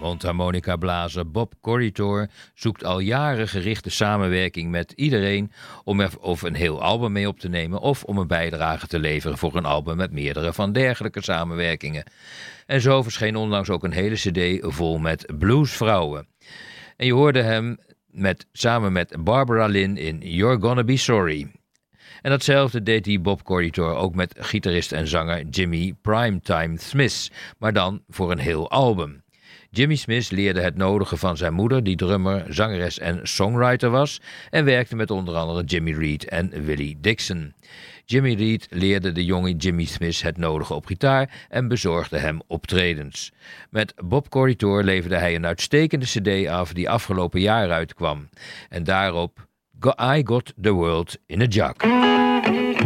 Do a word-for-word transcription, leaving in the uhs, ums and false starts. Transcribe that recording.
Mondharmonica-blazer Bob Corritore zoekt al jaren gerichte samenwerking met iedereen om er of een heel album mee op te nemen of om een bijdrage te leveren voor een album met meerdere van dergelijke samenwerkingen. En zo verscheen onlangs ook een hele cd vol met bluesvrouwen. En je hoorde hem met, samen met Barbara Lynn in You're Gonna Be Sorry. En datzelfde deed die Bob Corritore ook met gitarist en zanger Jimmy Primetime Smith, maar dan voor een heel album. Jimmy Smith leerde het nodige van zijn moeder, die drummer, zangeres en songwriter was, en werkte met onder andere Jimmy Reed en Willie Dixon. Jimmy Reed leerde de jonge Jimmy Smith het nodige op gitaar en bezorgde hem optredens. Met Bob Corritore leverde hij een uitstekende cd af die afgelopen jaar uitkwam. En daarop I Got the World in a Jug.